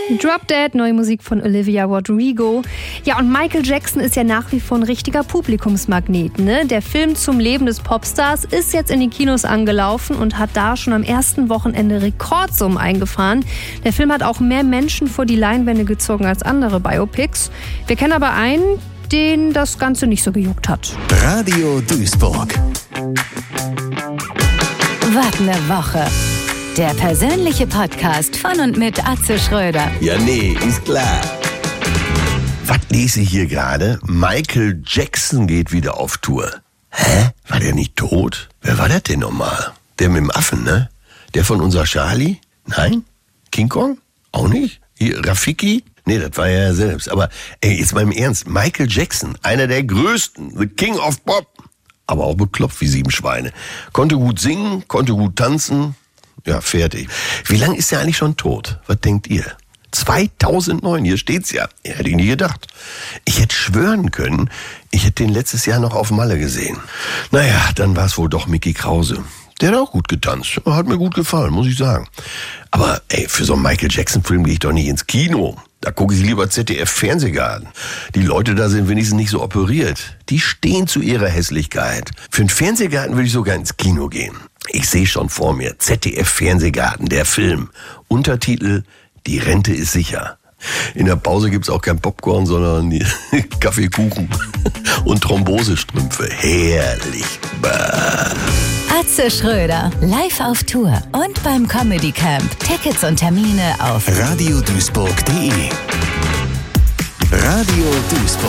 Drop Dead, neue Musik von Olivia Rodrigo. Ja, und Michael Jackson ist ja nach wie vor ein richtiger Publikumsmagnet, ne? Der Film zum Leben des Popstars ist jetzt in die Kinos angelaufen und hat da schon am ersten Wochenende Rekordsummen eingefahren. Der Film hat auch mehr Menschen vor die Leinwände gezogen als andere Biopics. Wir kennen aber einen, den das Ganze nicht so gejuckt hat. Radio Duisburg. Wart eine Woche. Der persönliche Podcast von und mit Atze Schröder. Ja, nee, ist klar. Was lese ich hier gerade? Michael Jackson geht wieder auf Tour. Hä? War der nicht tot? Wer war das denn nochmal? Der mit dem Affen, ne? Der von unser Charlie? Nein? King Kong? Auch nicht? Hier, Rafiki? Nee, das war er selbst. Aber, jetzt mal im Ernst. Michael Jackson, einer der größten, the King of Pop. Aber auch beklopft wie 7 Schweine. Konnte gut singen, konnte gut tanzen. Ja, fertig. Wie lange ist er eigentlich schon tot? Was denkt ihr? 2009, hier steht's ja. Hätte ich nie gedacht. Ich hätte schwören können, ich hätte den letztes Jahr noch auf Malle gesehen. Naja, dann war es wohl doch Mickey Krause. Der hat auch gut getanzt. Hat mir gut gefallen, muss ich sagen. Aber für so einen Michael Jackson-Film gehe ich doch nicht ins Kino. Da gucke ich lieber ZDF-Fernsehgarten. Die Leute da sind wenigstens nicht so operiert. Die stehen zu ihrer Hässlichkeit. Für einen Fernsehgarten würde ich sogar ins Kino gehen. Ich sehe schon vor mir, ZDF-Fernsehgarten, der Film. Untertitel, die Rente ist sicher. In der Pause gibt's auch kein Popcorn, sondern Kaffeekuchen und Thrombosestrümpfe. Herrlich. Bah. Atze Schröder, live auf Tour und beim Comedy Camp. Tickets und Termine auf radioduisburg.de. Radio Duisburg.